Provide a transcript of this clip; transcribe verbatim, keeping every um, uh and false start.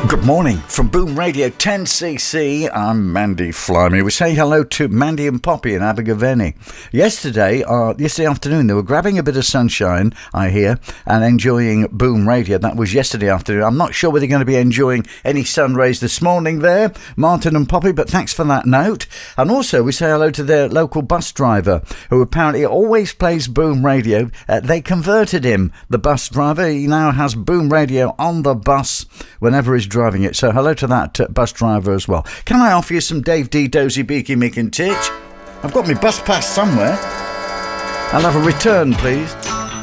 Good morning from Boom Radio ten C C. I'm Mandy Flyme. We say hello to Mandy and Poppy in Abergavenny. Yesterday, uh, yesterday afternoon, they were grabbing a bit of sunshine, I hear, and enjoying Boom Radio. That was yesterday afternoon. I'm not sure whether they're going to be enjoying any sun rays this morning there, Martin and Poppy, but thanks for that note. And also, we say hello to their local bus driver, who apparently always plays Boom Radio. Uh, they converted him, the bus driver. He now has Boom Radio on the bus whenever he's driving it. So hello to that uh, bus driver as well. Can I offer you some Dave D, Dozy, Beaky, Mick and Titch? I've got my bus pass somewhere. I'll have a return, please.